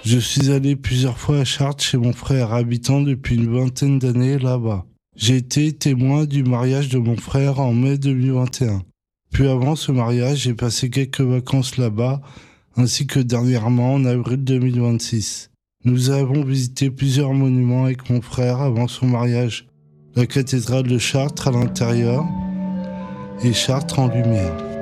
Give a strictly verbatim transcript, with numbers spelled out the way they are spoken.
Je suis allé plusieurs fois à Chartres chez mon frère, habitant depuis une vingtaine d'années là-bas. J'ai été témoin du mariage de mon frère en mai deux mille vingt et un. Puis avant ce mariage, j'ai passé quelques vacances là-bas, ainsi que dernièrement en avril deux mille vingt-six. Nous avons visité plusieurs monuments avec mon frère avant son mariage. La cathédrale de Chartres à l'intérieur et Chartres en lumière.